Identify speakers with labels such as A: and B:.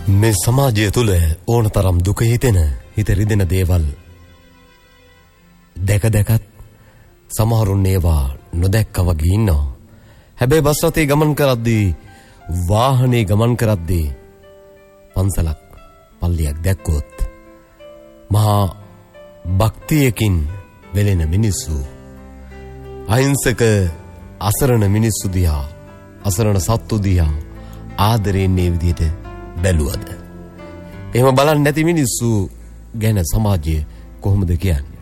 A: මේ සමාජය තුළ ඕන තරම් දුක හිතෙන හිත රිදෙන දේවල් දැක දැකත් සමහරුන් ඒවා නොදැක්ක වගේ ඉන්නවා. හැබැයි බස් රථේ ගමන් කරද්දී වාහනේ ගමන් කරද්දී පන්සලක් පල්ලියක් දැක්කොත් මහා භක්තියකින් වෙලෙන මිනිස්සු අහිංසක අසරණ මිනිස්සු දිහා අසරණ සත්තු දිහා ආදරයෙන් මේ විදිහට බැලුවද? එහෙම බලන්නේ නැති මිනිස්සු ගැන සමාජය කොහොමද කියන්නේ?